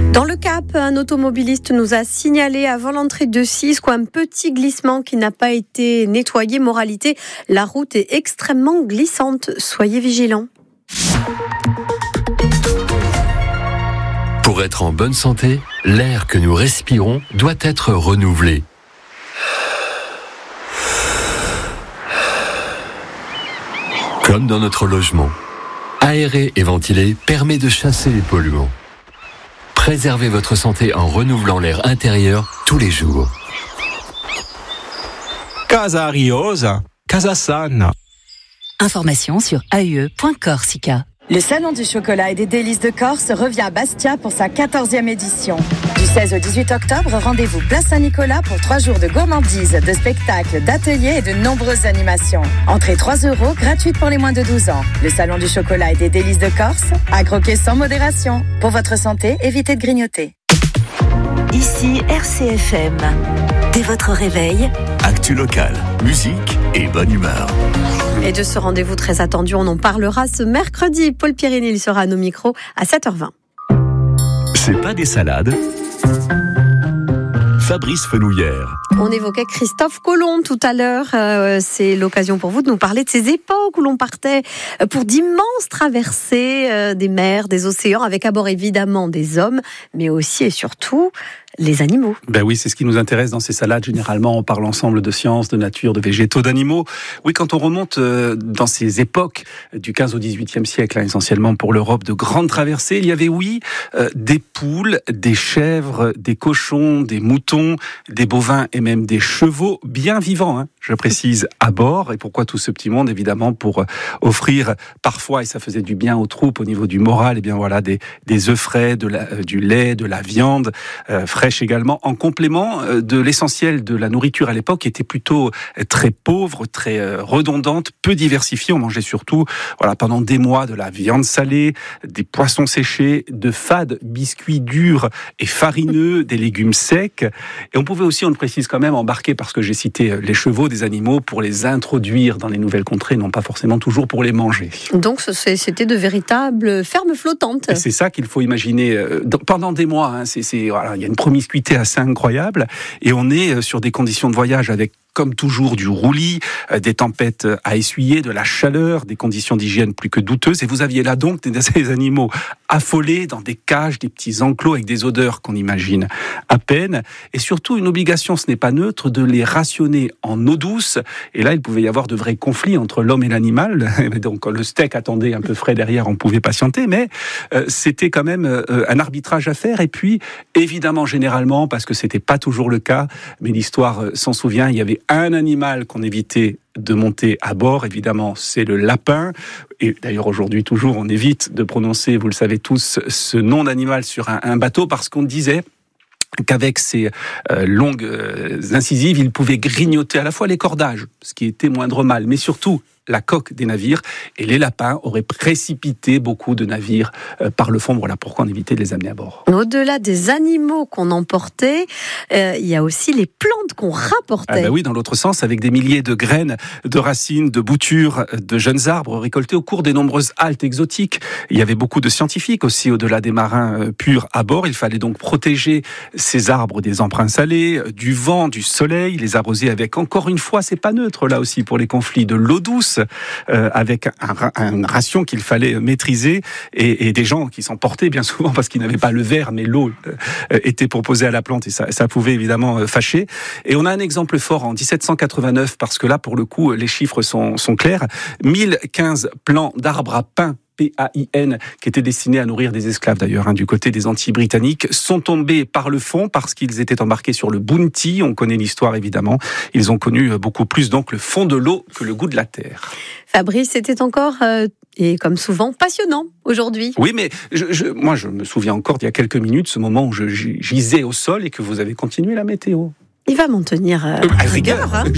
Dans le Cap, un automobiliste nous a signalé avant l'entrée de Cisques un petit glissement qui n'a pas été nettoyé. Moralité, la route est extrêmement glissante. Soyez vigilants. Pour être en bonne santé, l'air que nous respirons doit être renouvelé. Comme dans notre logement, aérer et ventiler permet de chasser les polluants. Préservez votre santé en renouvelant l'air intérieur tous les jours. Casa Ariosa, Casa Sana. Information sur ae.corsica. Le Salon du chocolat et des délices de Corse revient à Bastia pour sa 14e édition. Du 16 au 18 octobre, rendez-vous place Saint-Nicolas pour 3 jours de gourmandise, de spectacles, d'ateliers et de nombreuses animations. Entrée 3 €, gratuite pour les moins de 12 ans. Le Salon du chocolat et des délices de Corse, à croquer sans modération. Pour votre santé, évitez de grignoter. Ici RCFM. Dès votre réveil, actu locale, musique et bonne humeur. Et de ce rendez-vous très attendu, on en parlera ce mercredi. Paul Pirini, il sera à nos micros à 7h20. C'est pas des salades. Fabrice Fenouillère. On évoquait Christophe Colomb tout à l'heure. C'est l'occasion pour vous de nous parler de ces époques où l'on partait pour d'immenses traversées des mers, des océans, avec à bord évidemment des hommes, mais aussi et surtout les animaux. Ben oui, c'est ce qui nous intéresse dans ces salades. Généralement, on parle ensemble de sciences, de nature, de végétaux, d'animaux. Oui, quand on remonte dans ces époques du 15 au 18e siècle, essentiellement pour l'Europe, de grandes traversées, il y avait, des poules, des chèvres, des cochons, des moutons, des bovins et même des chevaux bien vivants, je précise, à bord. Et pourquoi tout ce petit monde? Évidemment, pour offrir parfois, et ça faisait du bien aux troupes au niveau du moral, et bien voilà, des œufs frais, du lait, de la viande fraîche également, en complément de l'essentiel de la nourriture à l'époque, qui était plutôt très pauvre, très redondante, peu diversifiée. On mangeait surtout, pendant des mois, de la viande salée, des poissons séchés, de fades biscuits durs et farineux, des légumes secs. Et on pouvait aussi, on le précise quand même, embarquer, parce que j'ai cité les chevaux, des animaux, pour les introduire dans les nouvelles contrées, non pas forcément toujours pour les manger. Donc c'était de véritables fermes flottantes. Et c'est ça qu'il faut imaginer pendant des mois. Il y a une promiscuité assez incroyable, et on est sur des conditions de voyage avec, comme toujours, du roulis, des tempêtes à essuyer, de la chaleur, des conditions d'hygiène plus que douteuses. Et vous aviez là donc des animaux affolés dans des cages, des petits enclos avec des odeurs qu'on imagine à peine. Et surtout, une obligation, ce n'est pas neutre, de les rationner en eau douce. Et là, il pouvait y avoir de vrais conflits entre l'homme et l'animal. Donc le steak attendait un peu frais derrière, on pouvait patienter. Mais c'était quand même un arbitrage à faire. Et puis, évidemment, généralement, parce que c'était pas toujours le cas, mais l'histoire s'en souvient, il y avait un animal qu'on évitait de monter à bord, évidemment, c'est le lapin. Et d'ailleurs, aujourd'hui, toujours, on évite de prononcer, vous le savez tous, ce nom d'animal sur un bateau, parce qu'on disait qu'avec ses longues incisives, il pouvait grignoter à la fois les cordages, ce qui était moindre mal, mais surtout la coque des navires, et les lapins auraient précipité beaucoup de navires par le fond. Voilà pourquoi on évitait de les amener à bord. Au-delà des animaux qu'on emportait, il y a aussi les plantes qu'on rapportait. Oui, dans l'autre sens, avec des milliers de graines, de racines, de boutures, de jeunes arbres récoltés au cours des nombreuses haltes exotiques. Il y avait beaucoup de scientifiques aussi, au-delà des marins purs à bord. Il fallait donc protéger ces arbres des emprunts salés, du vent, du soleil, les arroser avec, encore une fois, c'est pas neutre là aussi pour les conflits, de l'eau douce, avec un ration qu'il fallait maîtriser, et des gens qui s'en portaient bien souvent parce qu'ils n'avaient pas le verre, mais l'eau était proposée à la plante, et ça pouvait évidemment fâcher. Et on a un exemple fort en 1789, parce que là, pour le coup, les chiffres sont clairs. 1015 plants d'arbres à pin, PAIN, qui étaient destinés à nourrir des esclaves d'ailleurs, du côté des Antilles britanniques, sont tombés par le fond parce qu'ils étaient embarqués sur le Bounty. On connaît l'histoire évidemment. Ils ont connu beaucoup plus donc le fond de l'eau que le goût de la terre. Fabrice, c'était encore, et comme souvent, passionnant aujourd'hui. Oui, mais moi je me souviens encore d'il y a quelques minutes, ce moment où je gisais au sol et que vous avez continué la météo. Il va m'en tenir rigueur.